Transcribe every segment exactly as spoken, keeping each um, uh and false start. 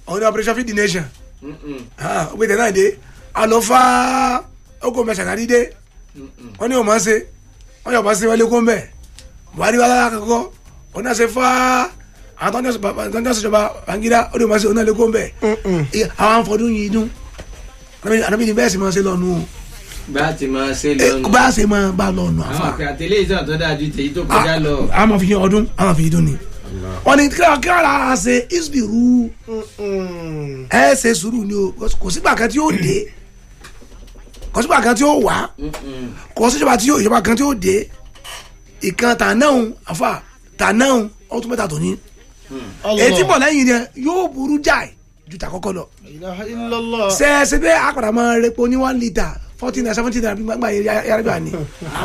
ọ̀nà operation feed the nation ó gbé tẹ̀ náà dé àlọ́fà ọkọ̀ mẹ́sàn-án dé wọ́n ní ọmọ ṣe wọ́n yọ̀ bá ṣe wọlé kó ń bẹ̀ Buhari wà lára kọ́kọ́ ọ̀nà ṣe fà àwọn tó ń jọ́sọ̀jọba Babangida ó lè máa ṣe ọ̀nà lè kó ń bẹ̀ àwọn afọdún yìí dún àdàbí ni bẹ́ẹ̀ sì máa ṣe lọ́nu o bá a ti máa ṣe lọ́nu bá a ṣe máa bá lọ́nu àfa àwọn àtẹlẹ ìṣàn tó dáa ju tèyí tó kọjá lọ. a máa fi yan ọdún a máa fi yín dún ni wọ́n ní kí wọ́n á ṣe isbiru ẹ ṣe sùúrù ni o kò sígbà kan tí yóò dé kò sígbà kan tí yóò wá kò sígbà tí yóò kan tí yóò dé ìkan tànáhùn àfa tànáhùn ọtún mẹ́ta tó ní etí bọ̀ lẹ́yìn rẹ̀ yóò burú jáì ju ta kọ́kọ́ lọ. sẹ́ẹ̀sì bẹ́ẹ̀ akọ̀dà máa repo ní one litre fourteen naira seventeen naira gbàgbà yàrá gbà ní.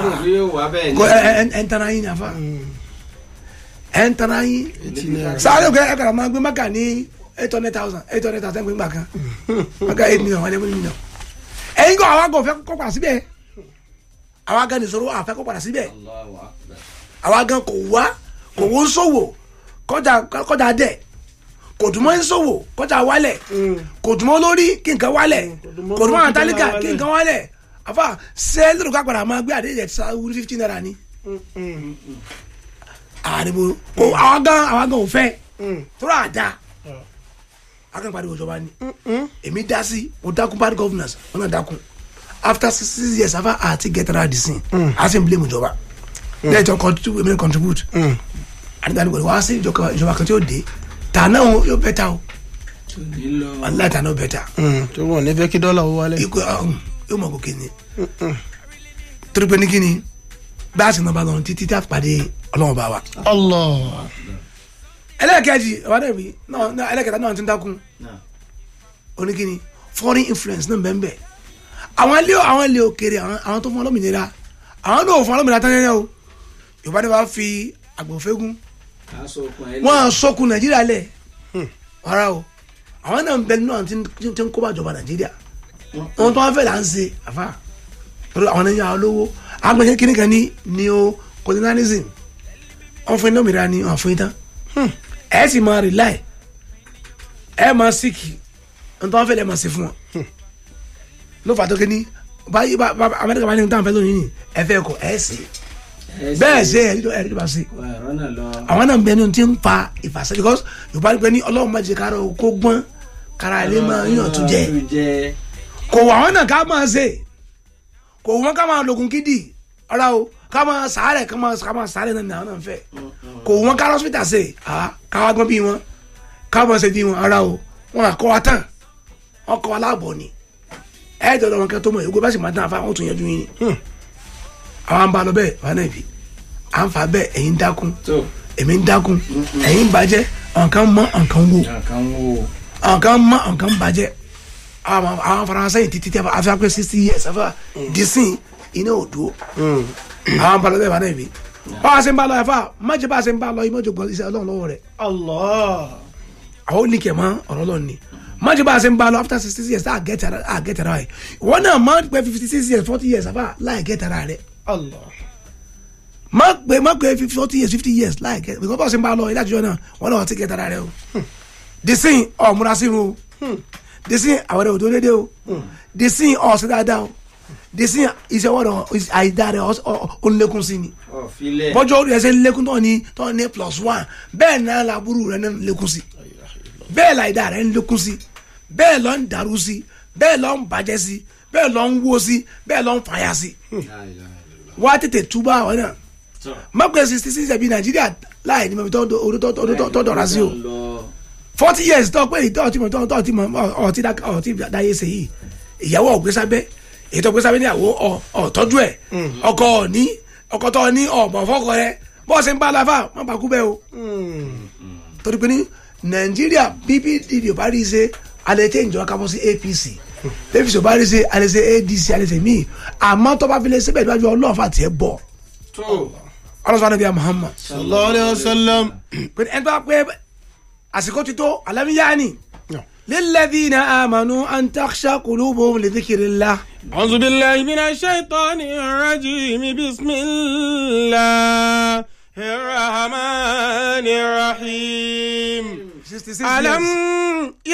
ẹ̀ ń tana yín ní afa ẹ̀ ń tana yín sáré òkè akọ̀dà máa gbé maka ní eight hundred thousand eight hundred thousand gbé gbà kan maka eight million one eleven million. ẹ̀yin kọ́ àwọn àgọ́ fẹ́ kọ́ padà síbẹ̀ àwọn àgọ́ nìṣòro àfẹ́ kọ́ padà síbẹ̀ àwọn àgọ́ kò wá kò wọ́n sòwò kọjá dẹ̀ kò dùnmọ́ ń sòwò kọjá wálẹ̀ kò dùnmọ́ lórí kí nǹkan wálẹ̀ kò dùnmọ́ àtàlíkà kí nǹkan wálẹ̀ àfa sẹ́ẹ̀lì tó ká padà máa gbé àdéhìí ẹ̀ sáwúrú fifteen naira ni. àdìbò kò àwọn gan àwọn gan ò fẹ́ tó rà dá akẹ́ pariwo ìjọba ni èmi dá sí mo dákun bad governance wọn náà dákun after six years afa àti gẹ̀tara di sin a sì ń blame ìjọba lẹ́yìn tó contribute àdìgbàdì wọlé wá sí ìjọba kan tí ó dé tànà yóò bẹ́tà o aláì tànà yóò bẹ́tà. tó wọn ní fẹ́ kí dọ́là ó wálé. ikú yóò mọ̀ kó kíni torí pé ní kíni bá a sì náà bá lọ títí tá a pàdé ọlọ́wọ́n bá wa. Allah. ẹlẹ́ẹ̀kejì ọ̀bádẹ́ mi náà ẹlẹ́ẹ̀kẹta náà ti ń dákun oníkíni foreign influence náà bẹ́ẹ̀ bẹ́ẹ̀ àwọn ilé àwọn ilé òkèèrè àwọn tó fún ọlọ́mìnira àwọn náà ò fún ọlọ́mìnira tán yẹn o Yorùbá ni wàá fi agbọ̀nfẹ́gun wọn sọkun Nàìjíríà lẹ̀ ọ̀rá o àwọn náà ń bẹ nínú àwọn tí ń kó bá jọba Nàìjíríà wọn tó wọn fẹ́ là ń ṣe àfa àwọn náà ń yà á lówó agbẹ̀yẹ kínní kan ní neo-colonialism wọn fún iná mìíràn ní wọn fún yín tán ẹ sì máa rely ẹ máa síkì wọn tó wọn fẹ́ lẹ́ máa ṣe fún wọn ló fà tó kéní báyìí bá Amẹ́ríkà bá ní táwọn fẹ́ lónìí ní ẹ fẹ́ kọ ẹ sì bẹ́ẹ̀ ṣe ẹ̀rí tó ẹ̀rí tó bá ṣe àwọn náà ń bẹ ní ohun tí ń fa ìfàsẹ́ because Yorùbá ní pẹ́ ní Ọlọ́run má jẹ́ kára kó gbọ́n kára ilé máa yàn tún jẹ kò wà wọn náà ká máa ṣe kò wọn ká máa lògùn kídì ọ̀rá o ká máa sàárẹ̀ ká máa ká máa sàárẹ̀ náà ní àwọn náà ń fẹ́ kò wọn ká hospital ṣe ká wá gbọ́n bí wọn ká máa ṣe bí wọn ọ̀rá o wọn àkọ́ wa tán wọn kọ́ wa láàbọ̀ ni ẹ̀ jọ̀dọ̀ wọn kẹ́ tó mọ̀ ègbó bá sì máa dán afá wọn tún yanjú yín àwọn bá lọ bẹ́ẹ̀ wà náà bi à ń fa bẹ́ẹ̀ ẹ̀yin ń dákun èmi ń dákun ẹ̀yin ń bàjẹ́ àwọn kan mọ́ àwọn kan wò àwọn kan mọ́ àwọn kan bàjẹ́ àwọn faransé yìí títí àfi àpẹ sixty years àfa disin iná ò dúró àwọn bá lọ bẹ́ẹ̀ wà náà bi báwa ṣe ń bá lọ ẹ̀fà májè bá ṣe ń bá lọ ìmọ̀jọ gbọ́ iṣẹ́ Ọlọ́run lọ́wọ́ rẹ̀ àwọn ò ní kẹ̀ mọ́ ọ̀rọ̀ lọ́ọ̀ ni májè bá ṣe ń bá lọ after sixty years á gẹ̀tara rẹ̀ wọ́n náà má pẹ́ fifty six years forty years àfa láì gẹ̀tara rẹ̀. Allah. má gbé má gbé forty years fifty years like it because bọ́sẹ̀ ń bá lọ ilé àjọyọ̀ náà wọ́n náà ti kẹta rẹ o disin ọ̀ múra sínú o disin àwọn ọ̀dọ́ dédé o disin ọ̀ sí dáadáa o disin iṣẹ́ wọ́n náà àìdá rẹ ó ń lékún sí ni bọ́jọ́ orí ẹsẹ̀ ń lékún tó ní tó ní plus one bẹ́ẹ̀ náà làbúrú rẹ ń lékún sí bẹ́ẹ̀ làìdá rẹ ń lékún sí bẹ́ẹ̀ lọ ń dàrú sí bẹ́ẹ̀ lọ ń bàjẹ́ sí bẹ́ẹ̀ lọ ń wó sí bẹ́ẹ̀ lọ ń fàyà sí wá tètè túbọ̀ àwọn náà mọ̀pẹ́ sixty six ẹ̀bí Nàìjíríà láì ní mọ̀ tó dọ̀ra sí o forty years tó pé ìtọ́ ọtí mọ̀ tó ọtí mọ̀ ọtí dáyé ṣe yìí ìyàwó ọ̀gbẹ́sábẹ́ èyí tó gbésábẹ́ ní àwọ̀ ọ̀tọ́jú ẹ̀ ọkọ ní ọkọ tó ní ọ̀bọ̀ fọ́kọ rẹ bọ́ọ̀ ṣe ń bá aláfà má bàa kú bẹ́ẹ̀ o torí pé ní Nàìjíríà bí P D P ò bá rí i ṣe alẹ́ tẹ́ ìjọba kábọ̀ sí A P C A P C ò bá rí i ṣe alẹ́ ṣe A D C alẹ́ ṣe míì àmọ́ tó bá fi lè ṣe bẹ́ẹ̀ níwájú ọlọ́ọ̀fà tiẹ̀ bọ̀ ọlọ́sọ̀rọ̀ nàbíyà Muhammad sallallahu alayhi wa sallam pé ẹni tó bá pé àsìkò ti tó alámiyáni lilladhina amanu an takhsha qulubuhum li dhikrillah. a'udhu billahi minash shaitanir rajim bismillahir rahmanir rahim. alam